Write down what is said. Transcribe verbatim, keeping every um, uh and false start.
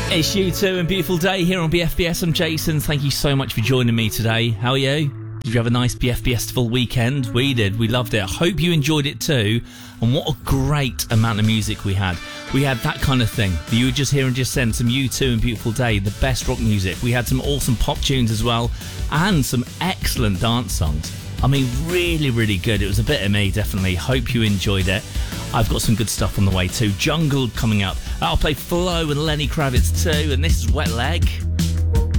It's you two and beautiful day here on B F B S. I'm Jason. Thank you so much for joining me today. How are you? Did you have a nice B F B S full weekend? We did. We loved it. I hope you enjoyed it too. And what a great amount of music we had. We had that kind of thing that you were just hearing just then. Some U two and Beautiful Day, the best rock music. We had some awesome pop tunes as well and some excellent dance songs. I mean, really, really good. It was a bit of me, definitely. Hope you enjoyed it. I've got some good stuff on the way too. Jungle coming up. I'll play Flo and Lenny Kravitz too. And this is Wet Leg.